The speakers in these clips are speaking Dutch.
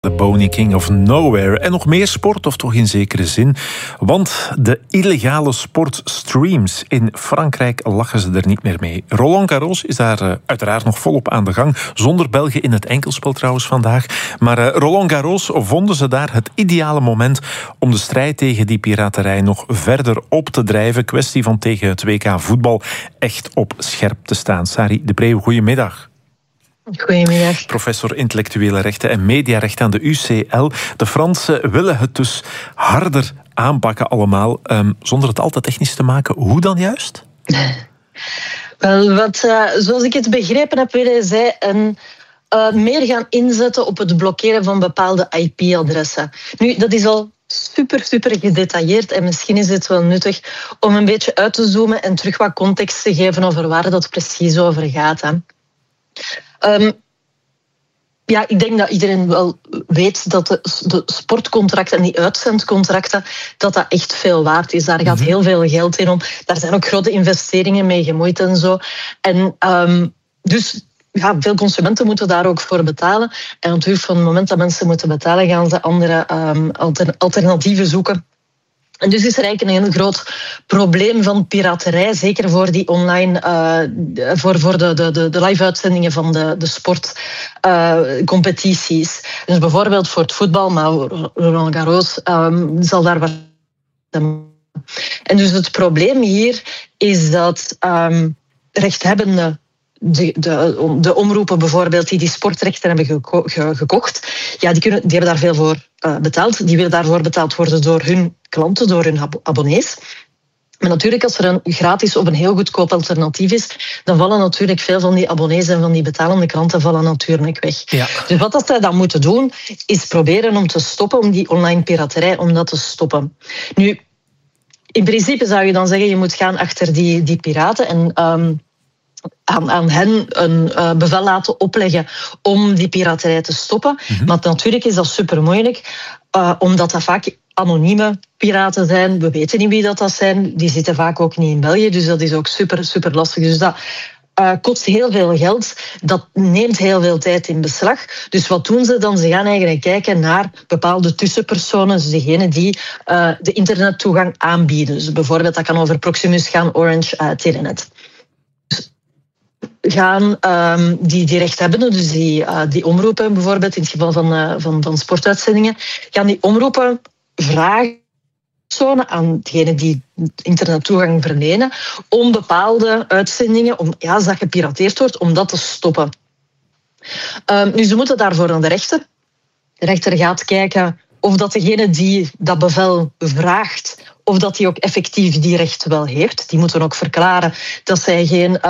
The Boney King of Nowhere. En nog meer sport, of toch in zekere zin. Want de illegale sportstreams in Frankrijk lachen ze er niet meer mee. Roland Garros is daar uiteraard nog volop aan de gang. Zonder Belgen in het enkelspel trouwens vandaag. Maar Roland Garros vonden ze daar het ideale moment om de strijd tegen die piraterij nog verder op te drijven. Kwestie van tegen het WK voetbal echt op scherp te staan. Sari de Preeuw, goedemiddag. Goedemiddag. Professor intellectuele rechten en mediarecht aan de UCL. De Fransen willen het dus harder aanpakken allemaal, zonder het al te technisch te maken. Hoe dan juist? Wel, zoals ik het begrepen heb, willen zij meer gaan inzetten op het blokkeren van bepaalde IP-adressen. Nu, dat is al super gedetailleerd en misschien is het wel nuttig om een beetje uit te zoomen en terug wat context te geven over waar dat precies over gaat. Hè. Ik denk dat iedereen wel weet dat de sportcontracten en die uitzendcontracten, dat echt veel waard is. Daar gaat heel veel geld in om. Daar zijn ook grote investeringen mee gemoeid en zo. En dus veel consumenten moeten daar ook voor betalen. En natuurlijk van het moment dat mensen moeten betalen, gaan ze andere alternatieven zoeken. En dus is er eigenlijk een heel groot probleem van piraterij, zeker voor die online, voor de live-uitzendingen van de sportcompetities. Dus bijvoorbeeld voor het voetbal, maar Roland Garros zal daar wat. En dus het probleem hier is dat rechthebbenden, de omroepen bijvoorbeeld die sportrechten hebben gekocht, die hebben daar veel voor betaald. Die willen daarvoor betaald worden door hun klanten, door hun abonnees. Maar natuurlijk, als er een gratis of een heel goedkoop alternatief is, dan vallen natuurlijk veel van die abonnees en van die betalende klanten vallen natuurlijk weg. Ja. Dus wat zij dan moeten doen, is proberen om te stoppen, om die online piraterij, om dat te stoppen. Nu, in principe zou je dan zeggen, je moet gaan achter die piraten en aan hen een bevel laten opleggen om die piraterij te stoppen. Maar natuurlijk is dat super moeilijk, omdat dat vaak anonieme piraten zijn. We weten niet wie dat zijn. Die zitten vaak ook niet in België, dus dat is ook super lastig. Dus dat kost heel veel geld. Dat neemt heel veel tijd in beslag. Dus wat doen ze dan? Ze gaan eigenlijk kijken naar bepaalde tussenpersonen, dus degenen die de internettoegang aanbieden. Dus bijvoorbeeld, dat kan over Proximus gaan, Orange, Telenet. Gaan die rechthebbenden, dus die omroepen bijvoorbeeld, in het geval van sportuitzendingen, gaan die omroepen vragen aan degenen die internettoegang verlenen om bepaalde uitzendingen, als dat gepirateerd wordt, om dat te stoppen. Nu, ze moeten daarvoor naar de rechter. De rechter gaat kijken of dat degene die dat bevel vraagt, of dat hij ook effectief die recht wel heeft. Die moeten ook verklaren dat zij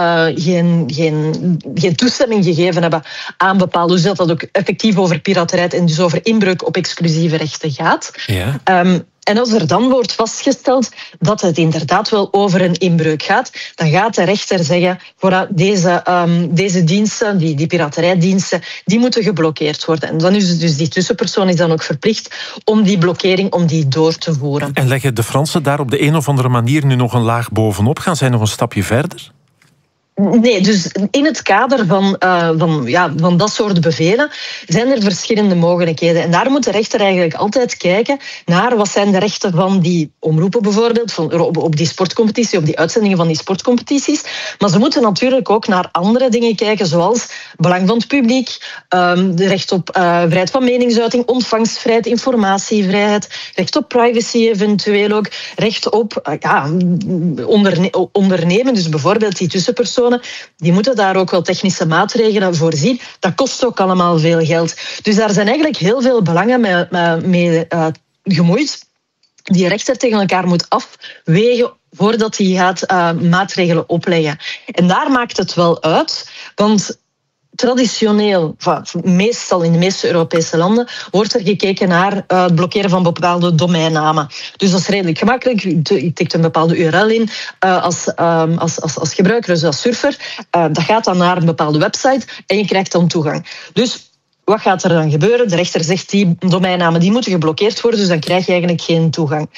geen toestemming gegeven hebben aan bepaalde. Dus dat ook effectief over piraterij en dus over inbreuk op exclusieve rechten gaat. Ja. En als er dan wordt vastgesteld dat het inderdaad wel over een inbreuk gaat, dan gaat de rechter zeggen, voor deze diensten, die piraterijdiensten, die moeten geblokkeerd worden. En dan is dus die tussenpersoon is dan ook verplicht om die blokkering door te voeren. En leggen de Fransen daar op de een of andere manier nu nog een laag bovenop? Gaan zij nog een stapje verder? Nee, dus in het kader van dat soort bevelen zijn er verschillende mogelijkheden. En daar moet de rechter eigenlijk altijd kijken naar wat zijn de rechten van die omroepen bijvoorbeeld, op die sportcompetitie, op die uitzendingen van die sportcompetities. Maar ze moeten natuurlijk ook naar andere dingen kijken, zoals belang van het publiek, de recht op vrijheid van meningsuiting, ontvangstvrijheid, informatievrijheid, recht op privacy eventueel ook, recht op ondernemen, dus bijvoorbeeld die tussenpersonen. Die moeten daar ook wel technische maatregelen voor zien. Dat kost ook allemaal veel geld. Dus daar zijn eigenlijk heel veel belangen mee gemoeid. Die rechter tegen elkaar moet afwegen voordat hij gaat maatregelen opleggen. En daar maakt het wel uit, want traditioneel, meestal in de meeste Europese landen, wordt er gekeken naar het blokkeren van bepaalde domeinnamen. Dus dat is redelijk gemakkelijk. Je tikt een bepaalde URL in als gebruiker, dus als surfer. Dat gaat dan naar een bepaalde website en je krijgt dan toegang. Dus wat gaat er dan gebeuren? De rechter zegt die domeinnamen die moeten geblokkeerd worden, dus dan krijg je eigenlijk geen toegang.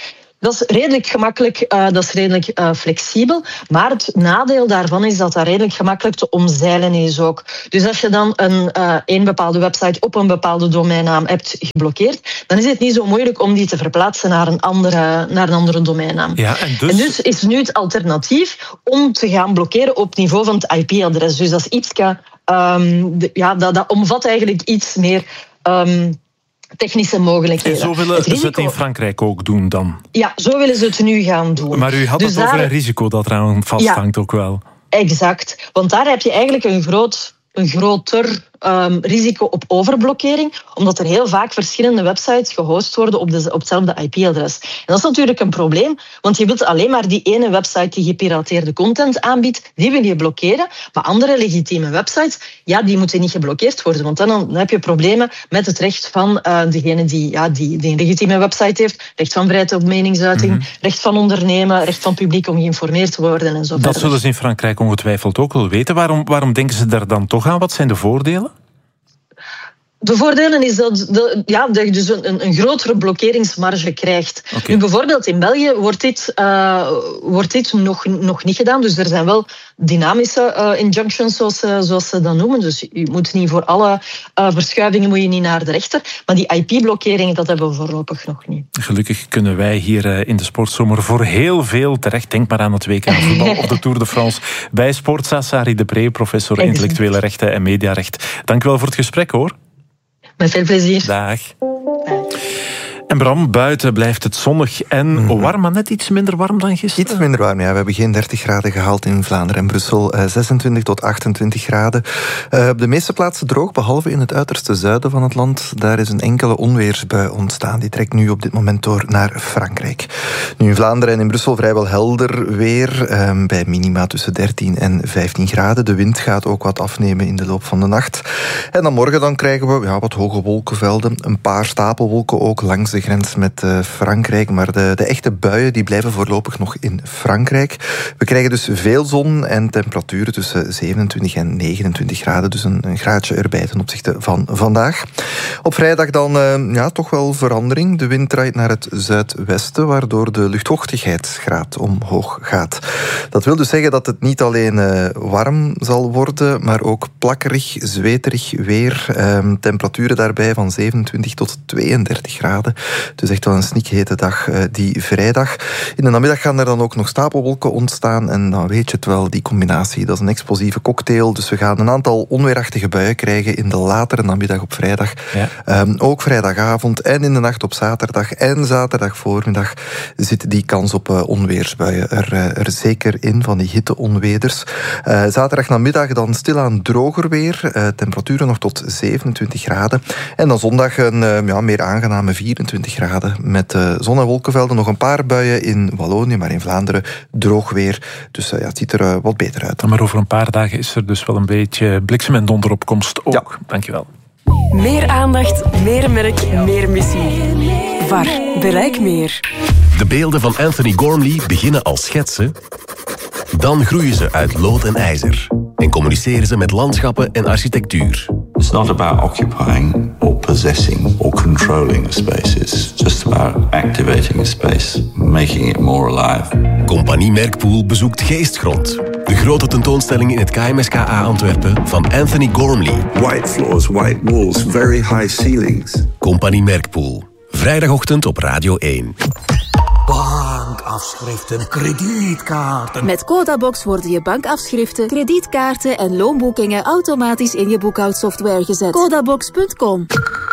Dat is redelijk gemakkelijk, dat is redelijk flexibel. Maar het nadeel daarvan is dat redelijk gemakkelijk te omzeilen is ook. Dus als je dan een bepaalde website op een bepaalde domeinnaam hebt geblokkeerd, dan is het niet zo moeilijk om die te verplaatsen naar een andere domeinnaam. Ja, en dus is nu het alternatief om te gaan blokkeren op niveau van het IP-adres. Dus dat is iets, dat omvat eigenlijk iets meer technische mogelijkheden. En zo willen ze het in Frankrijk ook doen dan? Ja, zo willen ze het nu gaan doen. Maar u had het over een risico dat eraan vasthangt ook wel. Exact. Want daar heb je eigenlijk een groter risico op overblokkering, omdat er heel vaak verschillende websites gehost worden op hetzelfde IP-adres. En dat is natuurlijk een probleem, want je wilt alleen maar die ene website die gepirateerde content aanbiedt, die wil je blokkeren, maar andere legitieme websites, die moeten niet geblokkeerd worden, want dan heb je problemen met het recht van degene die een legitieme website heeft, recht van vrijheid op meningsuiting, recht van ondernemen, recht van publiek om geïnformeerd te worden en zo verder. Dat zullen ze in Frankrijk ongetwijfeld ook wel weten. Waarom denken ze daar dan toch aan? Wat zijn de voordelen? De voordelen is dat je dus een grotere blokkeringsmarge krijgt. Okay. Nu, bijvoorbeeld in België wordt dit nog niet gedaan. Dus er zijn wel dynamische injunctions, zoals ze dat noemen. Dus je moet niet voor alle verschuivingen moet je niet naar de rechter. Maar die IP-blokkeringen, dat hebben we voorlopig nog niet. Gelukkig kunnen wij hier in de Sportzomer voor heel veel terecht. Denk maar aan het WK voetbal of de Tour de France. Bij Sportza, Sari de Pre, professor intellectuele rechten en mediarecht. Dank u wel voor het gesprek, hoor. Met veel plezier. Dag. En Bram, buiten blijft het zonnig en warm, maar net iets minder warm dan gisteren. Iets minder warm, ja. We hebben geen 30 graden gehaald in Vlaanderen en Brussel. 26 tot 28 graden. Op de meeste plaatsen droog, behalve in het uiterste zuiden van het land. Daar is een enkele onweersbui ontstaan. Die trekt nu op dit moment door naar Frankrijk. Nu in Vlaanderen en in Brussel vrijwel helder weer. Bij minima tussen 13 en 15 graden. De wind gaat ook wat afnemen in de loop van de nacht. En dan morgen krijgen we wat hoge wolkenvelden. Een paar stapelwolken ook langs de grens met Frankrijk, maar de echte buien die blijven voorlopig nog in Frankrijk. We krijgen dus veel zon en temperaturen tussen 27 en 29 graden, dus een graadje erbij ten opzichte van vandaag. Op vrijdag dan toch wel verandering. De wind draait naar het zuidwesten, waardoor de luchtvochtigheidsgraad omhoog gaat. Dat wil dus zeggen dat het niet alleen warm zal worden, maar ook plakkerig, zweterig weer. Temperaturen daarbij van 27 tot 32 graden. Dus echt wel een snikhete dag die vrijdag. In de namiddag gaan er dan ook nog stapelwolken ontstaan. En dan weet je het wel, die combinatie, dat is een explosieve cocktail. Dus we gaan een aantal onweerachtige buien krijgen in de latere namiddag op vrijdag. Ja. Ook vrijdagavond en in de nacht op zaterdag en zaterdag voormiddag zit die kans op onweersbuien er zeker in, van die hitteonweders. Zaterdag namiddag dan stilaan droger weer. Temperaturen nog tot 27 graden. En dan zondag een meer aangename 24 graden. Met zon- en wolkenvelden, nog een paar buien in Wallonië, maar in Vlaanderen droog weer. Dus het ziet er wat beter uit. Maar over een paar dagen is er dus wel een beetje bliksem- en donderopkomst ook. Ja. Dankjewel. Meer aandacht, meer merk, meer missie. VAR, bereik meer. De beelden van Anthony Gormley beginnen als schetsen. Dan groeien ze uit lood en ijzer. En communiceren ze met landschappen en architectuur. It's not about occupying or possessing or controlling a space. It's just about activating a space, making it more alive. Compagnie Merkpoel bezoekt Geestgrond. De grote tentoonstelling in het KMSKA Antwerpen van Anthony Gormley. White floors, white walls, very high ceilings. Compagnie Merkpoel. Vrijdagochtend op Radio 1. Bankafschriften, kredietkaarten. Met Codabox worden je bankafschriften, kredietkaarten en loonboekingen automatisch in je boekhoudsoftware gezet. Codabox.com.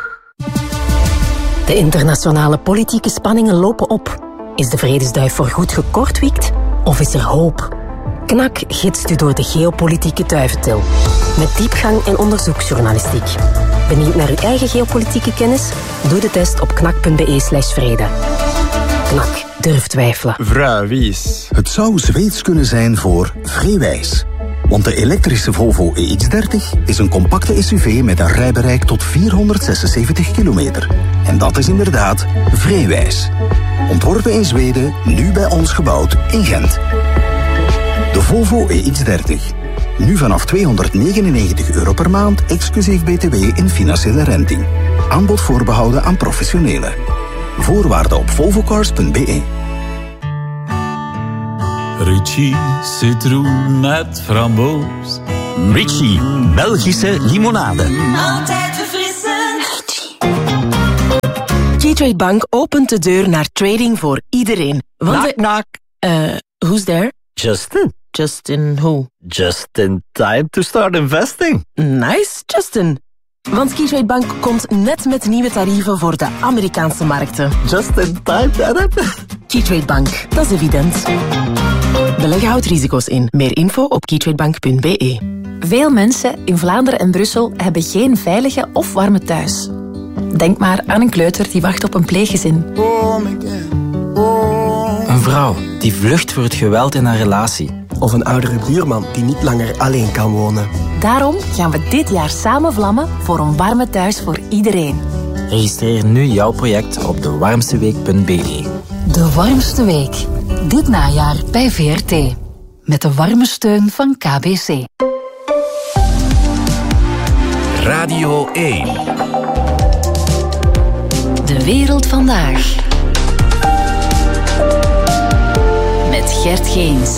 De internationale politieke spanningen lopen op. Is de vredesduif voorgoed gekortwiekt? Of is er hoop? KNAK gidst u door de geopolitieke duiventil. Met diepgang en onderzoeksjournalistiek. Benieuwd naar uw eigen geopolitieke kennis? Doe de test op knak.be/vrede. KNAK. Durf twijfelen. Vrijwijs. Het zou Zweeds kunnen zijn voor Vreewijs. Want de elektrische Volvo EX30 is een compacte SUV met een rijbereik tot 476 kilometer. En dat is inderdaad Vreewijs. Ontworpen in Zweden, nu bij ons gebouwd in Gent. De Volvo EX30. Nu vanaf €299 per maand, exclusief BTW in financiële renting. Aanbod voorbehouden aan professionelen. Voorwaarden op volvocars.be. Ritchie, citroen met framboos. Ritchie, Belgische limonade. Altijd verfrissend. Keytrade Bank opent de deur naar trading voor iedereen. Knock. Who's there? Justin. Justin who? Just in time to start investing. Nice, Justin. Want Keytrade Bank komt net met nieuwe tarieven voor de Amerikaanse markten. Just in time, Adam. Keytrade Bank, dat is evident. Beleggen houdt risico's in. Meer info op keytradebank.be. Veel mensen in Vlaanderen en Brussel hebben geen veilige of warme thuis. Denk maar aan een kleuter die wacht op een pleeggezin. Een vrouw die vlucht voor het geweld in haar relatie. Of een oudere buurman die niet langer alleen kan wonen. Daarom gaan we dit jaar samen vlammen voor een warme thuis voor iedereen. Registreer nu jouw project op dewarmsteweek.be. De Warmste Week. Dit najaar bij VRT. Met de warme steun van KBC. Radio 1. De wereld vandaag. Met Gert Geens.